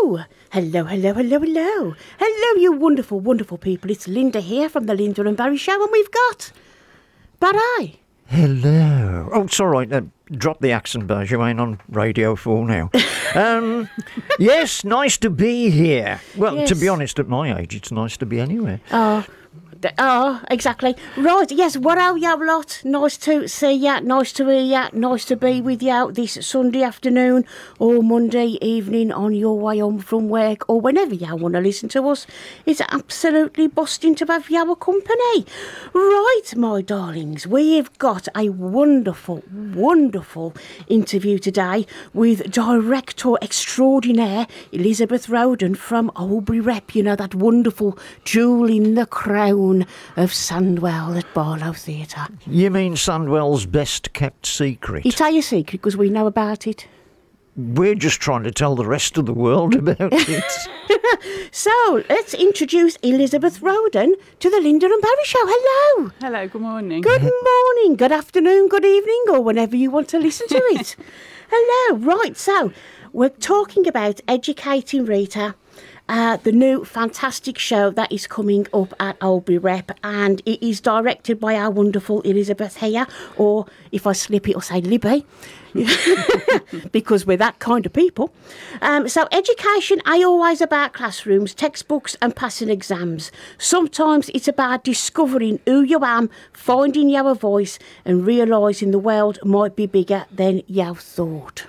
Hello, hello, hello, hello. Hello, you wonderful, wonderful people. It's Linda here from the Linda and Barry Show, and we've got Barry. Hello. Oh, it's all right. Drop the accent, Buzz. You ain't on Radio 4 now. Yes, nice to be here. Well, Yes. to be honest, at my age, it's nice to be anywhere. Exactly. Right, yes, what are you lot? Nice to see ya, nice to hear ya, nice to be with you this Sunday afternoon or Monday evening on your way home from work or whenever you want to listen to us. It's absolutely busting to have your company. Right, my darlings, we've got a wonderful, wonderful interview today with director extraordinaire Elizabeth Roden from Albury Rep, you know, that wonderful jewel in the crown of Sandwell at Barlow Theatre. You mean Sandwell's best kept secret? It's our secret because we know about it. We're just trying to tell the rest of the world about it. So let's introduce Elizabeth Roden to the Linda and Barry Show. Hello. Hello, good morning. Good morning, good afternoon, good evening, or whenever you want to listen to it. Hello. Right, so we're talking about Educating Rita. The new fantastic show that is coming up at Albury Rep, and it is directed by our wonderful Elizabeth here, or if I slip it, I'll say Libby, because we're that kind of people. So education ain't always about classrooms, textbooks and passing exams. Sometimes it's about discovering who you am, finding your voice and realising the world might be bigger than you thought.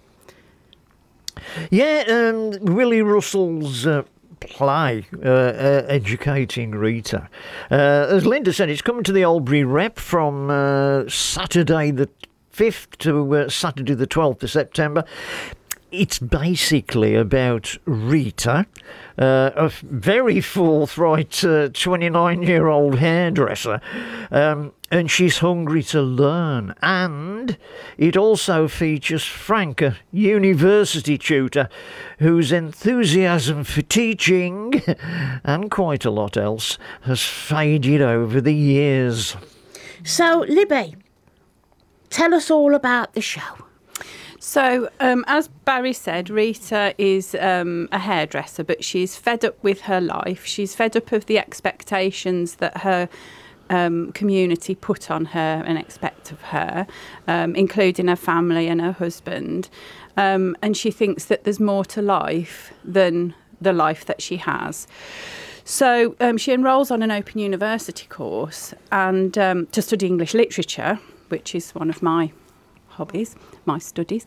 Yeah, Willie Russell's play, Educating Rita. As Linda said, it's coming to the Albury Rep from Saturday the 5th to Saturday the 12th of September. It's basically about Rita, a very forthright 29-year-old hairdresser, and she's hungry to learn. And it also features Frank, a university tutor, whose enthusiasm for teaching, and quite a lot else, has faded over the years. So, Libby, tell us all about the show. So, as Barry said, Rita is a hairdresser, but she's fed up with her life. She's fed up of the expectations that her community put on her and expect of her, including her family and her husband. And she thinks that there's more to life than the life that she has. So she enrolls on an Open University course and to study English literature, which is one of my hobbies, my studies.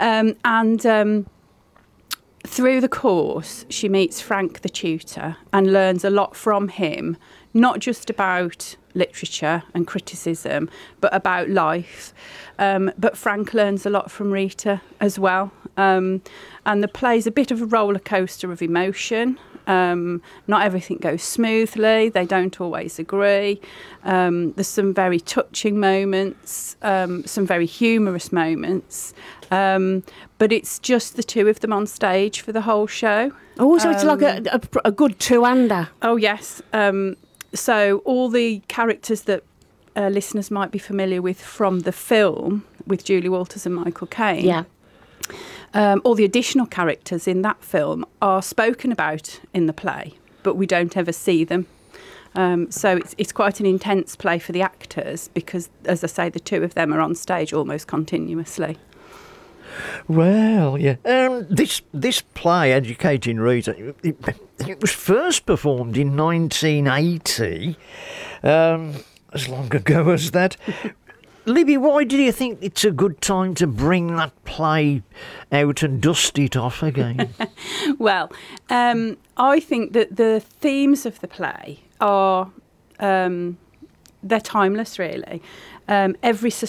Through the course, she meets Frank, the tutor, and learns a lot from him, not just about literature and criticism, but about life. But Frank learns a lot from Rita as well. And the play's a bit of a roller coaster of emotion. Not everything goes smoothly. They don't always agree. There's some very touching moments, some very humorous moments. But it's just the two of them on stage for the whole show. Oh, so it's like a good two-hander. Oh, yes. So all the characters that listeners might be familiar with from the film with Julie Walters and Michael Caine. Yeah. All the additional characters in that film are spoken about in the play, but we don't ever see them. So it's quite an intense play for the actors because, as I say, the two of them are on stage almost continuously. Well, yeah. This play, Educating Rita, it was first performed in 1980, as long ago as that. Libby, why do you think it's a good time to bring that play out and dust it off again? Well, I think that the themes of the play are they're timeless, really. Every